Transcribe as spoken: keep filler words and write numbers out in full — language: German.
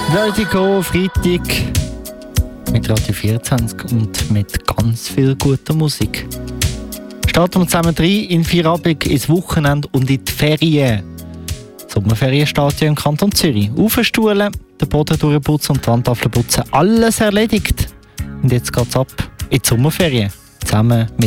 Vertigo, Freitag mit Radio vierundzwanzig und mit ganz viel guter Musik. Starten wir zusammen rein in Feierabend, ins Wochenende und in die Ferien. Sommerferien steht ja im Kanton Zürich. Aufstuhlen, den Boden durchputzen und die Wandtafel putzen. Alles erledigt. Und jetzt geht's ab in die Sommerferien. Zusammen mit